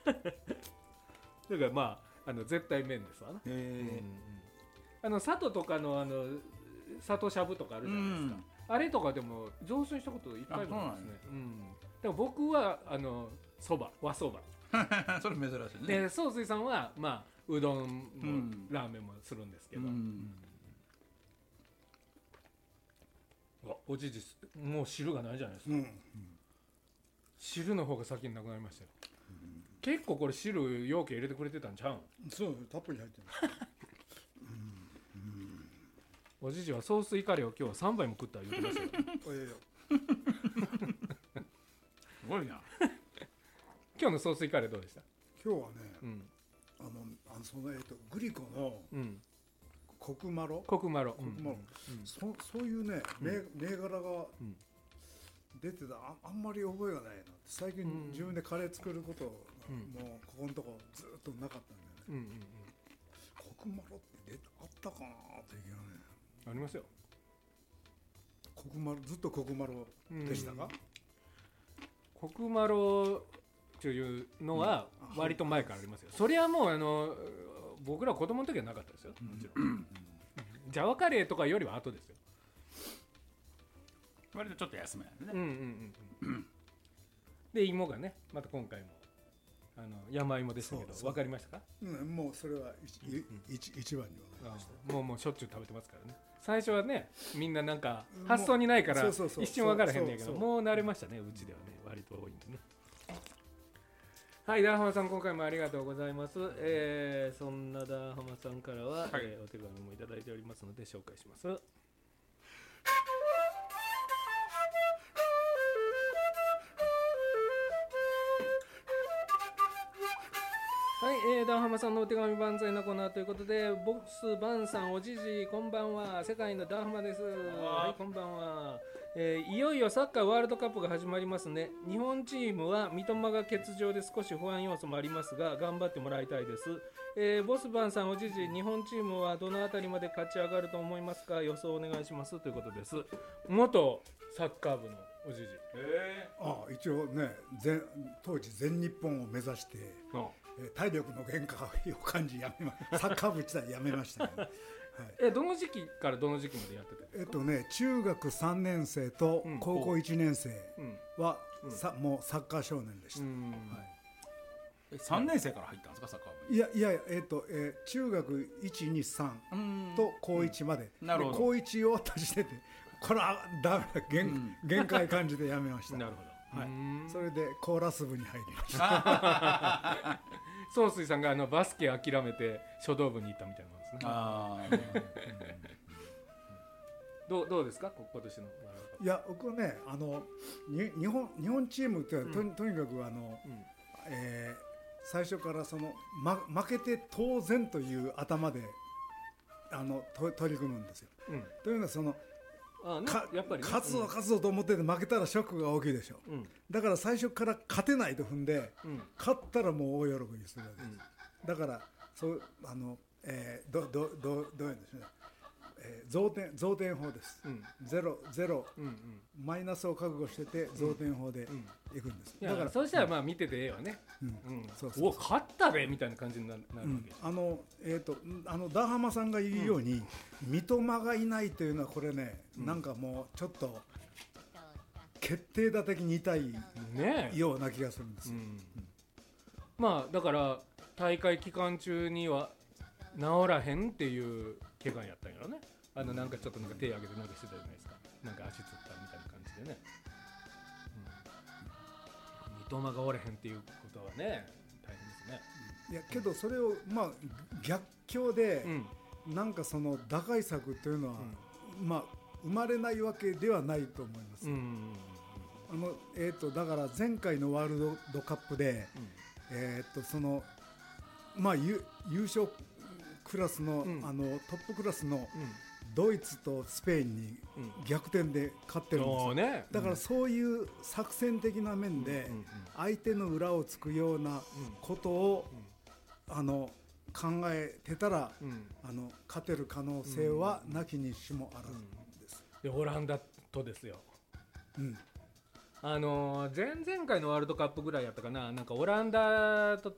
だからまあ絶対麺ですわな。佐渡とかの佐渡しゃぶとかあるじゃないですか、あれとかでも雑炊したこと一回もないですね。でも僕はそば和そばそれ珍しいね。 で宗水さんはまあうどんもラーメンもするんですけど、おじじもう汁がないじゃないですか、汁の方が先になくなりましたよ。結構これ汁容器入れてくれてたんちゃうん？ そうたっぷり入ってる。 おじじはソースイカレーを今日は3杯も食った言ってましたよ。 すごいな。 今日のソースイカレーどうでした？ 今日はね、そのグリコのコクマロ、そういうね銘柄が出てた。あんまり覚えがないなって。最近自分でカレー作ることもうここのとこずっとなかったんでね。コクマロってあったかなっていうね。 ありますよ。 コクマロずっとコクマロでしたか？ コクマロというのは割と前からありますよ。それはもう僕ら子供の時はなかったですよ。もちろん。ジャワカレーとかよりは後ですよ。 割とちょっと安めやね。 で芋がねまた今回も山芋でしたけど分かりましたか？ もうそれは一番に分かりました。 もうしょっちゅう食べてますからね。最初はねみんななんか発想にないから一瞬分からへんねんけど、もう慣れましたね。うちではね割と多いんでね。はい、ダーハマさん今回もありがとうございます。そんなダーハマさんからは、お手紙もいただいておりますので紹介します。はい、ダーハマさんのお手紙万歳のコーナーということで、ボスバンさんおじじこんばんは、世界のダーハマです。はい、こんばんは。いよいよサッカーワールドカップが始まりますね。日本チームは三笘が欠場で少し不安要素もありますが頑張ってもらいたいです。ボスバンさんおじじ、日本チームはどのあたりまで勝ち上がると思いますか？予想お願いしますということです。元サッカー部のおじじ。 一応ね当時全日本を目指して体力の限界を感じサッカー部自体やめましたね。 どの時期からどの時期までやってたんですか？ 中学3年生と高校1年生はもうサッカー少年でした。 3年生から入ったんですかサッカー部？ いや中学1、2、3と高1まで。高1終わった時点でこれはダメだ限界感じでやめました。 なるほど。 それでコーラス部に入りました。 宗水さんがバスケ諦めて書道部に行ったみたいなんですね。どうですか今年の？ いや僕ね日本チームってとにかく最初から負けて当然という頭で取り組むんですよ。というのはやっぱりね、勝つぞと思ってて負けたらショックが大きいでしょ。だから最初から勝てないと踏んで、勝ったらもう大喜びするわけです。だからどういうんでしょうね。増点法です。0マイナスを覚悟してて増点法でいくんです。 だからそうしたらまあ見ててええよね。お勝ったべみたいな感じになるわけ。 ダーハマさんが言うように三笘がいないというのはこれねなんかもうちょっと決定打的に痛いような気がするんです。 まあだから大会期間中には治らへんっていう怪我やったんやろね。なんかちょっと手上げてなんかしてたじゃないですか。なんか足つったみたいな感じでね。三笘がおれへんっていうことはね大変ですね。 いやけどそれを逆境でなんか打開策というのは生まれないわけではないと思います。だから前回のワールドカップで優勝クラスのトップクラスのドイツとスペインに逆転で勝ってるんですよ。だからそういう作戦的な面で相手の裏をつくようなことを考えてたら勝てる可能性はなきにしもあるんです。 オランダとですよ。前々回のワールドカップぐらいやったかな、なんかオランダと